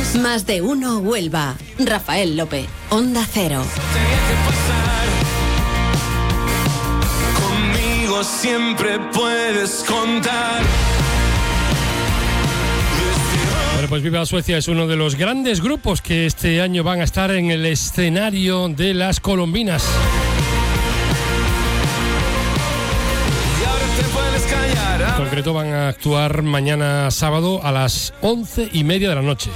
Más de uno Huelva. Rafael López, Onda Cero. Conmigo siempre puedes contar. Bueno, pues Viva Suecia es uno de los grandes grupos que este año van a estar en el escenario de las Colombinas. En concreto van a actuar mañana sábado a las 11:30 de la noche.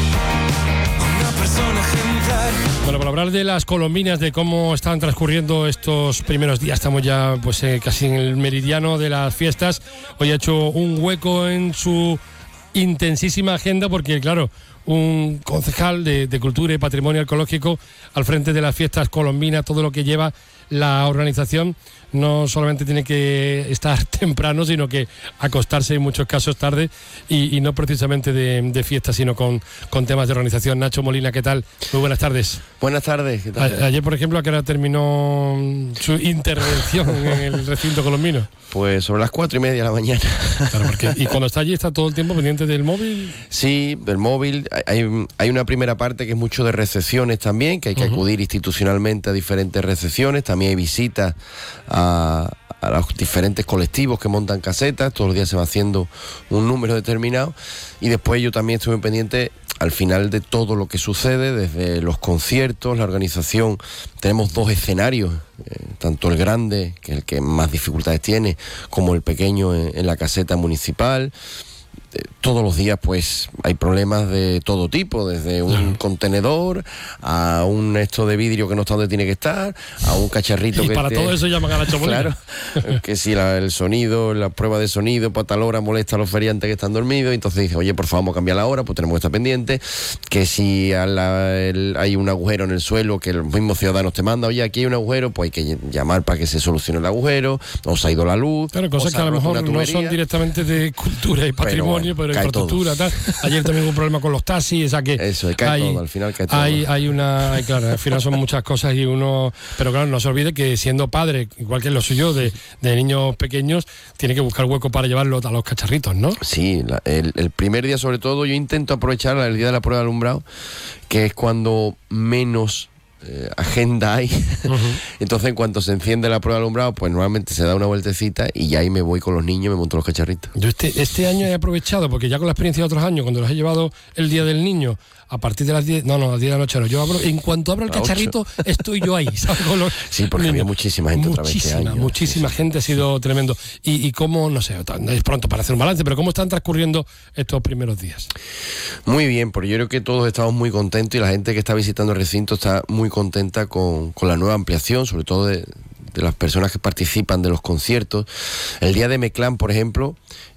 Bueno, para hablar de las Colombinas, de cómo están transcurriendo estos primeros días, estamos ya pues casi en el meridiano de las fiestas. Hoy ha hecho un hueco en su intensísima agenda porque, claro, un concejal de Cultura y Patrimonio Arqueológico al frente de las fiestas colombinas, todo lo que lleva la organización, no solamente tiene que estar temprano, sino que acostarse en muchos casos tarde y no precisamente de fiesta, sino con temas de organización. Nacho Molina, ¿qué tal? Muy buenas tardes. Buenas tardes, ¿qué tal? Ayer, por ejemplo, ¿a qué hora terminó su intervención en el recinto colombino? Pues sobre las 4:30 de la mañana. Claro, porque, y cuando está allí, ¿está todo el tiempo pendiente del móvil? Sí, del móvil. Hay una primera parte que es mucho de recepciones también, que hay que acudir institucionalmente a diferentes recepciones. También hay visitas a los diferentes colectivos que montan casetas. Todos los días se va haciendo un número determinado. Y después yo también estuve pendiente al final de todo lo que sucede, desde los conciertos, la organización. Tenemos 2 escenarios, tanto el grande, que es el que más dificultades tiene, como el pequeño en la caseta municipal. Todos los días pues hay problemas de todo tipo, desde un contenedor a un esto de vidrio que no está donde tiene que estar, a un cacharrito y para todo eso llaman a Nacho Molina. Claro, que si el sonido, la prueba de sonido para tal hora molesta a los feriantes que están dormidos, entonces dice, oye, por favor, vamos a cambiar la hora, pues tenemos que estar pendientes. Que si hay un agujero en el suelo, que los mismos ciudadanos te mandan, oye, aquí hay un agujero, pues hay que llamar para que se solucione el agujero, o se ha ido la luz. Claro, cosas que a lo mejor no son directamente de cultura y patrimonio, pero infraestructura, tal. Ayer también hubo un problema con los taxis, o sea que eso, cae todo, al final cae todo. Claro, al final son muchas cosas y uno, pero claro, no se olvide que siendo padre, igual que lo suyo, de niños pequeños, tiene que buscar hueco para llevarlos a los cacharritos, ¿no? Sí, el primer día sobre todo yo intento aprovechar el día de la prueba de alumbrado, que es cuando menos agenda hay. Entonces en cuanto se enciende la prueba de alumbrado, pues normalmente se da una vueltecita y ya ahí me voy con los niños y me monto los cacharritos. Yo este año he aprovechado, porque ya con la experiencia de otros años, cuando los he llevado el día del niño a partir de las 10, a las 10 de la noche no, yo abro, en cuanto abro el cacharrito 8. Estoy yo ahí, ¿sabes? Sí, porque había muchísima gente otra vez este año. Muchísima gente, ha sido tremendo. Y cómo, no sé, es pronto para hacer un balance, pero ¿cómo están transcurriendo estos primeros días? Muy bien, porque yo creo que todos estamos muy contentos y la gente que está visitando el recinto está muy contenta con la nueva ampliación, sobre todo de las personas que participan de los conciertos. El día de Meclán, por ejemplo,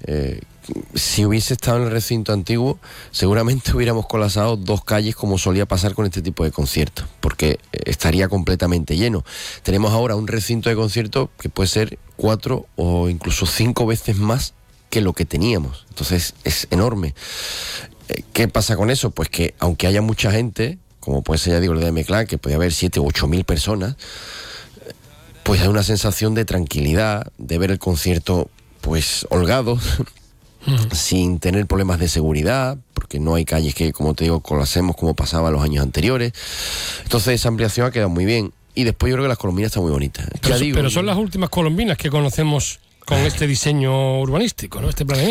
si hubiese estado en el recinto antiguo, seguramente hubiéramos colapsado 2 calles como solía pasar con este tipo de conciertos, porque estaría completamente lleno. Tenemos ahora un recinto de conciertos que puede ser 4 o incluso 5 veces más que lo que teníamos. Entonces es enorme. ¿Qué pasa con eso? Pues que aunque haya mucha gente, como puede ser, ya digo, el de Meclán, que puede haber 7 o 8 mil personas, pues hay una sensación de tranquilidad, de ver el concierto pues holgado, sin tener problemas de seguridad, porque no hay calles que, como te digo, colapsemos como pasaba los años anteriores. Entonces esa ampliación ha quedado muy bien. Y después yo creo que las Colombinas están muy bonitas. Pero son las últimas Colombinas que conocemos con este diseño urbanístico, ¿no? Este planeamiento.